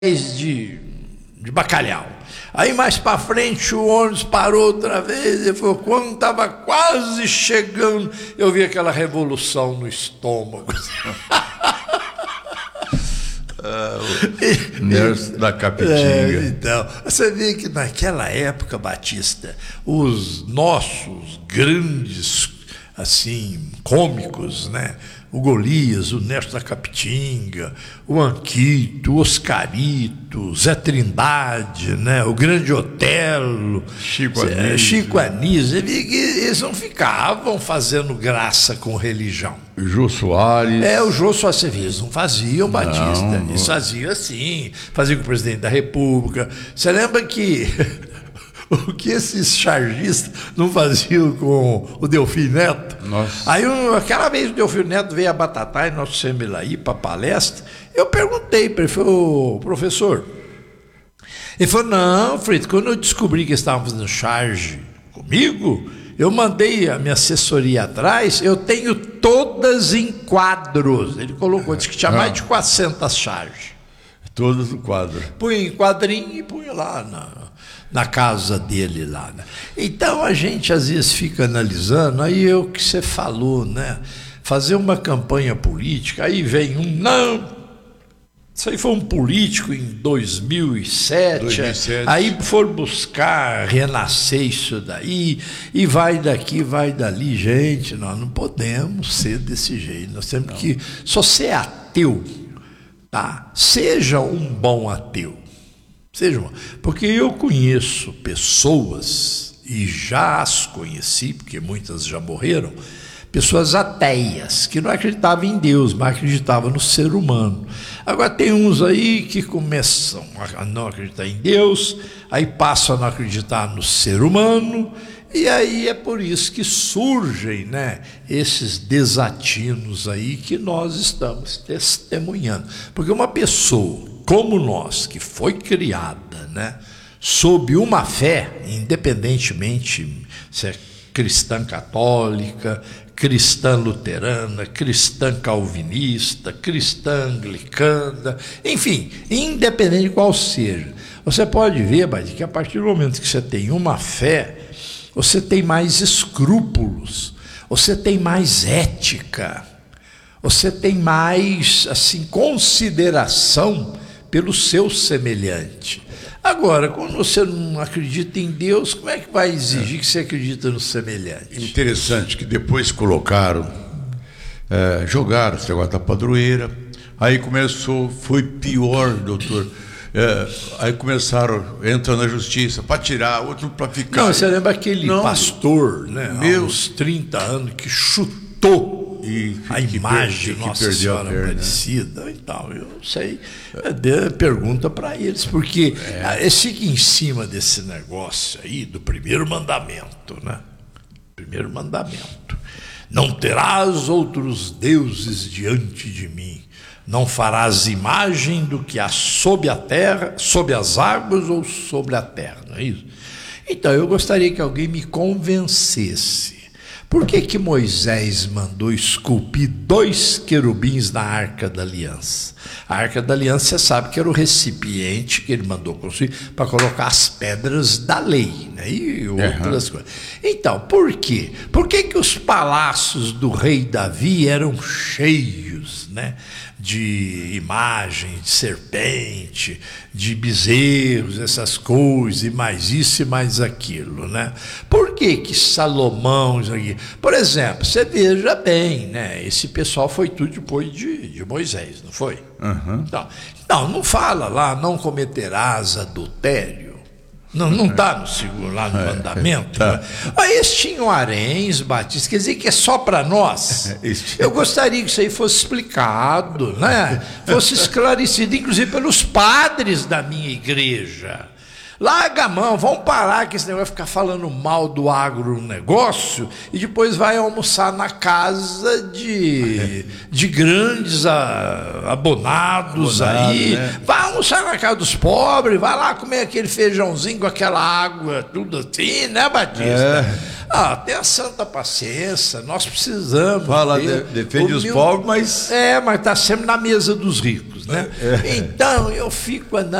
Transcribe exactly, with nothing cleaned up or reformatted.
de, de bacalhau. Aí mais para frente o ônibus parou outra vez e falou, quando estava quase chegando, eu vi aquela revolução no estômago. Ah, o Nerso da Capitinga. É, então, você vê que naquela época, Batista, os nossos grandes assim cômicos, né? O Golias, o Nerso da Capitinga, o Anquito, o Oscarito, Zé Trindade, né? O Grande Otelo, Chico Anísio. Chico Anísio, eles não ficavam fazendo graça com religião. Jô Soares. É, o Jô Soares, eles não faziam, Batista. Não. Eles faziam assim, faziam com o presidente da República. Você lembra que o que esses chargistas não faziam com o Delfim Neto? Nossa. Aí, um, aquela vez o Delfim Neto veio a Batatai, nosso Semilaí, para palestra, eu perguntei para ele, falei, professor, ele falou, não, Frito, quando eu descobri que eles estavam fazendo charge comigo, eu mandei a minha assessoria atrás, eu tenho todas em quadros. Ele colocou, disse que tinha mais de quatrocentas charges. Todas no quadro. Punha em quadrinho e punha lá na, na casa dele lá, né? Então a gente às vezes fica analisando, aí é o que você falou, né? Fazer uma campanha política, aí vem um, não, isso aí foi um político em dois mil e sete, dois mil e sete. Aí for buscar renascer isso daí, e vai daqui, vai dali. Gente, nós não podemos ser desse jeito, nós temos não. que, se você é ateu, tá? Seja um bom ateu, seja um, porque eu conheço pessoas, e já as conheci, porque muitas já morreram, pessoas ateias, que não acreditavam em Deus, mas acreditavam no ser humano. Agora tem uns aí que começam a não acreditar em Deus, aí passam a não acreditar no ser humano, e aí é por isso que surgem, né, esses desatinos aí que nós estamos testemunhando. Porque uma pessoa como nós, que foi criada, né, sob uma fé, independentemente se é cristã católica, cristã luterana, cristã calvinista, cristã anglicana, enfim, independente de qual seja, você pode ver, Badi, que a partir do momento que você tem uma fé, você tem mais escrúpulos, você tem mais ética, você tem mais assim, consideração pelo seu semelhante. Agora, quando você não acredita em Deus, como é que vai exigir que você acredita no semelhante? Interessante que depois colocaram, é, jogaram esse negócio da padroeira, aí começou, foi pior, doutor, é, aí começaram, entra na justiça para tirar, outro para ficar. Não, você lembra aquele não, pastor, né, meus há uns trinta anos, que chutou e a imagem de Nossa Senhora Aparecida e tal, eu não sei, é, pergunta para eles, porque é. eles ficam em cima desse negócio aí do primeiro mandamento, né? Primeiro mandamento, não terás outros deuses diante de mim, não farás imagem do que há sob a terra, sob as águas ou sobre a terra, não é isso? Então eu gostaria que alguém me convencesse. Por que que Moisés mandou esculpir dois querubins na Arca da Aliança? A Arca da Aliança, você sabe que era o recipiente que ele mandou construir para colocar as pedras da lei, né? E outras uhum. coisas. Então, por quê? Por que que os palácios do rei Davi eram cheios, né, de imagens de serpente, de bezerros, essas coisas, e mais isso e mais aquilo, né? Por que que Salomão, isso aqui? Por exemplo, você veja bem, né? Esse pessoal foi tudo depois de, de Moisés, não foi? Uhum. Então, não, não fala lá, não cometerás adultério. Não não está no segundo lá no é, mandamento. Tá. Né? Mas eles tinham haréns, Batista, quer dizer que é só para nós. Eu gostaria que isso aí fosse explicado, né? Fosse esclarecido, inclusive pelos padres da minha igreja. Larga a mão, vamos parar que esse negócio vai ficar falando mal do agronegócio e depois vai almoçar na casa de, de grandes a, abonados Abonado, aí. Né? Vai almoçar na casa dos pobres, vai lá comer aquele feijãozinho com aquela água, tudo assim, né, Batista? É. Ah, tenha santa paciência, nós precisamos. Fala, de, defende os pobres, mas... É, mas está sempre na mesa dos ricos. né? Então eu fico